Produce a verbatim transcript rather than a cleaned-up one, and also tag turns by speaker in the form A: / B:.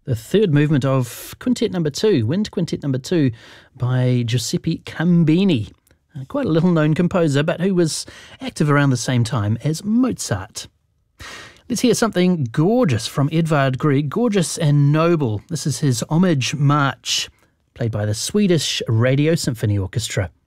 A: The third movement of Quintet Number Two, Wind Quintet Number Two by Giuseppe Cambini, quite a little-known composer, but who was active around the same time as Mozart. Let's hear something gorgeous from Edvard Grieg, gorgeous and noble. This is his Homage March, played by the Swedish Radio Symphony Orchestra.